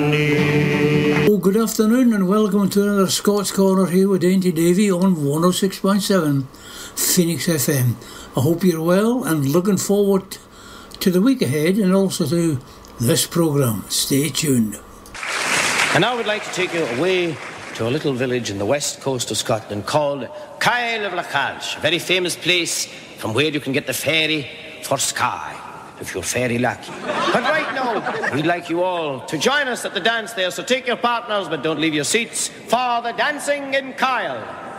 Oh, good afternoon and welcome to another Scots Corner here with Dainty Davy on 106.7 Phoenix FM. I hope you're well and looking forward to the week ahead and also to this programme. Stay tuned. And now we'd like to take you away to a little village in the west coast of Scotland called Kyle of Lachadge, a very famous place from where you can get the ferry for Skye, if you're very lucky. But right now, we'd like you all to join us at the dance there, so take your partners, but don't leave your seats, for the Dancing in Kyle.